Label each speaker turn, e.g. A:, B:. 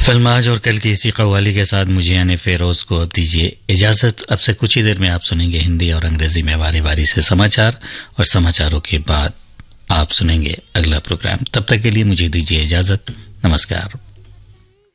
A: Film आज और कल की इसी कव्वाली के साथ मुझे यानी फेरोज को अब दीजिए इजाजत। अब से कुछ ही देर में आप सुनेंगे हिंदी और अंग्रेजी में बारी बारी से समाचार, और समाचारों के बाद आप सुनेंगे अगला प्रोग्राम। तब तक के लिए मुझे दीजिए इजाजत। नमस्कार।